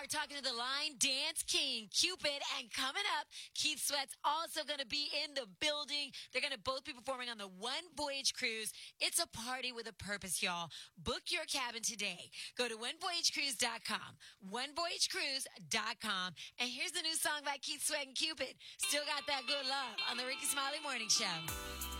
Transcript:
talking to the line dance king, Cupid. And coming up, Keith Sweat's also going to be in the building. They're going to both be performing on the One Voyage Cruise. It's a party with a purpose, y'all. Book your cabin today. Go to onevoyagecruise.com, onevoyagecruise.com. And here's the new song by Keith Sweat and Cupid. Still got that good love on the Ricky Smiley Morning Show.